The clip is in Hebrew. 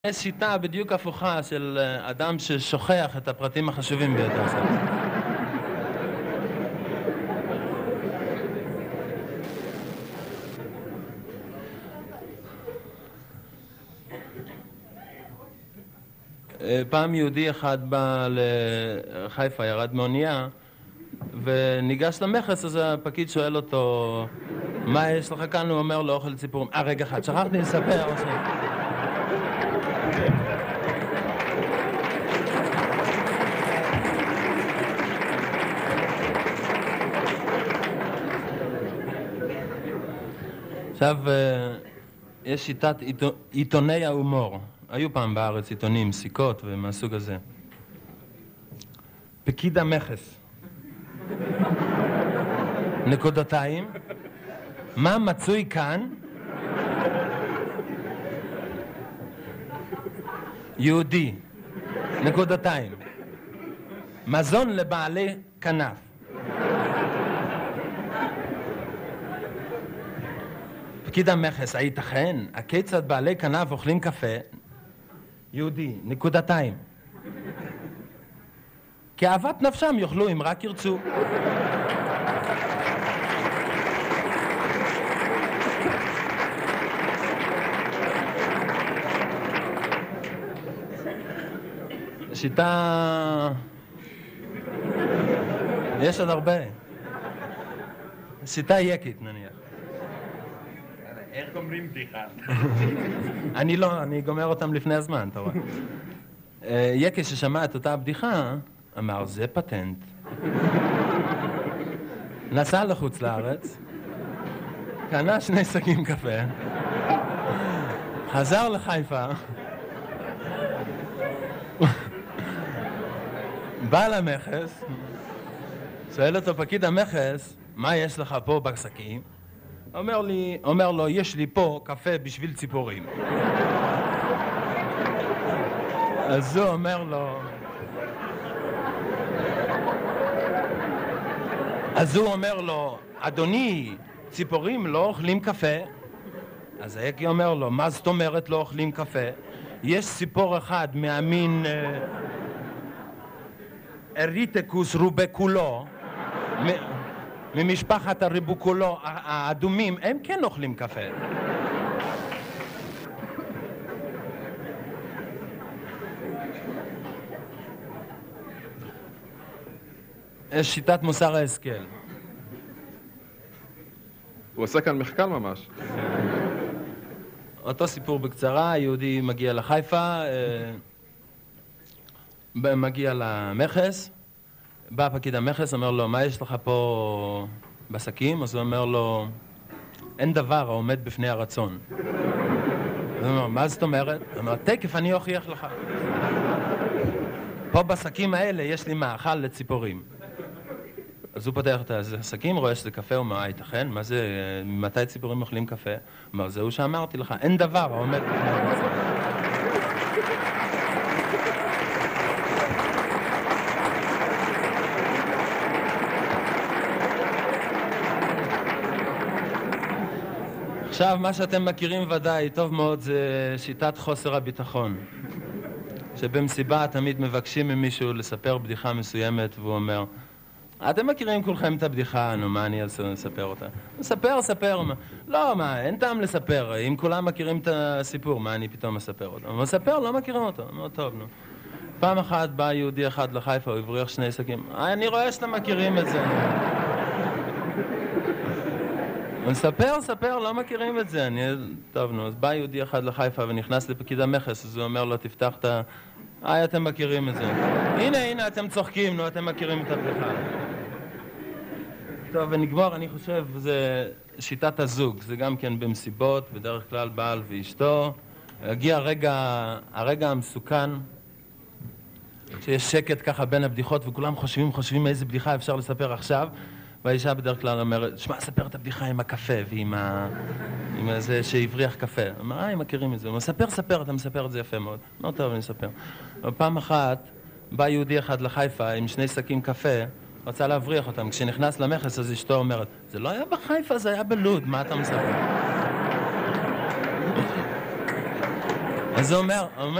יש שיטה בדיוק הפוכה של אדם ששוכח את הפרטים החשובים ביותר שלו. פעם יהודי אחד בא לחיפה, ירד מאונייה וניגש למכס, אז הפקיד שואל אותו מה יש לך כאן? הוא אומר לו אוכל ציפורים. רגע אחד, שכחתי לספר. עכשיו, יש שיטת עיתוני ההומור. היו פעם בארץ עיתונים, סיכות ומהסוג הזה. פקיד המכס. נקודתיים. מה מצוי כאן? יהודי. נקודתיים. מזון לבעלי כנף. פקיד המכס, הייתכן? הכיצד בעלי כנף אוכלים קפה? יהודי, נקודתיים. כאוות נפשם יאכלו אם רק ירצו. שיטה... יש עוד הרבה. שיטה יקית נניח. איך גומרים בדיחה? אני לא, אני גומר אותם לפני הזמן, אתה רואה. יקי ששמע את אותה בדיחה, אמר, זה פטנט. נסע לחוץ לארץ, קנה 2 שקים קפה, חזר לחיפה, בא למכס, שואל אותו פקיד המכס, מה יש לך פה בשקים? אומר לו, יש לי פה קפה בשביל ציפורים. אז הוא אומר לו, אדוני, ציפורים לא אוכלים קפה? אז היקי אומר לו, מה זאת אומרת לא אוכלים קפה? יש ציפור אחד מהמין אריטקוס רובקולו, ממשפחת הריבוקולו האדומים, הם כן אוכלים קפה. יש שיטת מוסר ההשכל. הוא עושה כאן מחקר ממש. אותו סיפור בקצרה, יהודי מגיע לחיפה, מגיע למכס, בא פקיד המכס, אומר לו, מה יש לך פה בשקים? אז הוא אומר לו, אין דבר העומד בפני הרצון. הוא אומר, מה זאת אומרת? הוא אומר, תקף אני אוכיח לך. פה בשקים האלה יש לי מאכל לציפורים. אז הוא פותח את השקים, רואה שזה קפה, הוא אומר, ייתכן? מה זה, מתי ציפורים אוכלים קפה? הוא אומר, זהו שאמרתי לך, אין דבר העומד בפני הרצון. עכשיו, מה שאתם מכירים ודאי טוב מאוד זה שיטת חוסר הביטחון. שבמסיבה תמיד מבקשים ממישהו לספר בדיחה מסוימת, והוא אומר, אתם מכירים כולכם את הבדיחה, נו, מה אני אספר אותה? ספר. לא, מה, אין טעם לספר. אם כולם מכירים את הסיפור, מה אני פתאום אספר אותו? אבל ספר, לא מכירים אותו. מאוד טוב, נו. פעם אחת בא יהודי אחד לחיפה, הוא הבריח 2 שקים. אני רואה שאתם מכירים את זה. ספר, לא מכירים את זה. טוב, נו, אז בא יהודי אחד לחיפה ונכנס לפקיד המכס, אז הוא אומר לו, תפתח את אתם מכירים את זה. הנה, אתם צוחקים, נו, אתם מכירים את הבדיחה. טוב, ונגמור, אני חושב, זה שיטת הזוג. זה גם כן במסיבות, בדרך כלל בעל ואשתו. הגיע הרגע המסוכן, שיש שקט ככה בין הבדיחות, וכולם חושבים איזה בדיחה אפשר לספר עכשיו. והאישה בדרך כלל אומרת, שמע, ספר את הבדיחה עם הקפה ועם זה שהבריח קפה. אמר, הם מכירים את זה. הוא אומר, ספר, אתה מספר את זה יפה מאוד. לא טוב, אני אספר. פעם אחת בא יהודי אחד לחיפה עם 2 שקים קפה, רצה להבריח אותם. כשנכנס למכס, אז אשתו אומרת, זה לא היה בחיפה, זה היה בלוד, מה אתה מספר? אז הוא אומר,